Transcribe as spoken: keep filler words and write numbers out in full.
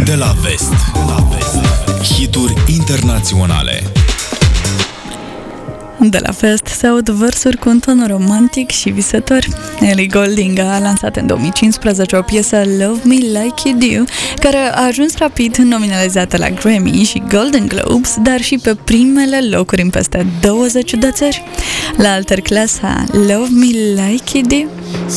De la vest. De la vest. Hituri internaționale. De la Fest se aud versuri cu un ton romantic și visător. Ellie Goulding a lansat în două mii cincisprezece o piesă Love Me Like You Do, care a ajuns rapid nominalizată la Grammy și Golden Globes, dar și pe primele locuri în peste douăzeci de țări. La alter clasa Love Me Like You Do.